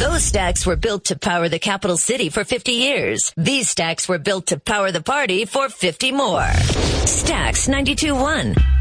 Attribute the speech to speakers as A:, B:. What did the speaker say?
A: Those stacks were built to power the capital city for 50 years. These stacks were built to power the party for 50 more. Stacks 92.1.